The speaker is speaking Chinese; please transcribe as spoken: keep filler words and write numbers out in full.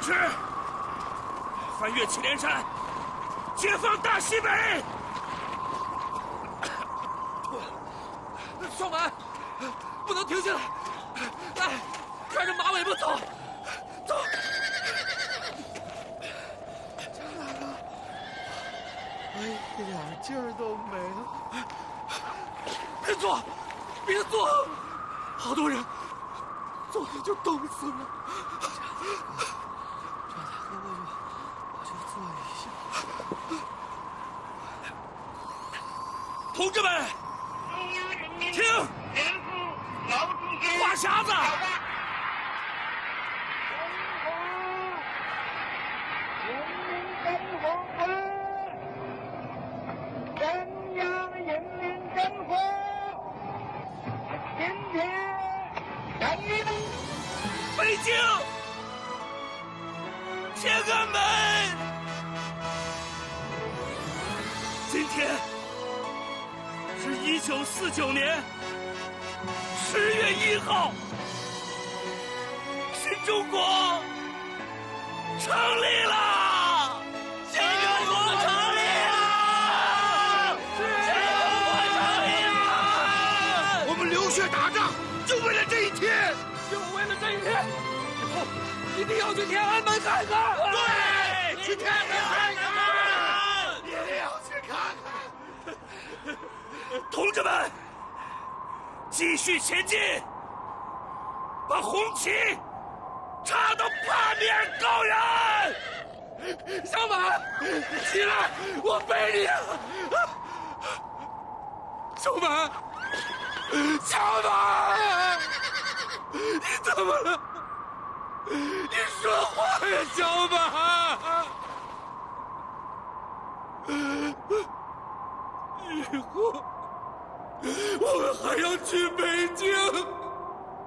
士，翻越祁连山，解放大西北！ 双满，不能停下来！来，看着马尾巴走，走！ 张大哥，我一点劲儿都没了。 别坐，别坐，好多人坐着就冻死了。 张大哥，我就我就坐一下。 同志们，听，话匣子。北京天安门，今天是一九四九年十月一号，新中国成立了！新中国成立了！新中国成立了！ 我们流血打仗，就为了这一天。 就为了这一天，以后一定要去天安门看看。 对，去天安门看看，一定要去看看。 同志们，继续前进，把红旗插到八面高原。 小满，起来，我背你啊！小满，小满。你怎么了？你说话呀，小满！以后我们还要去北京。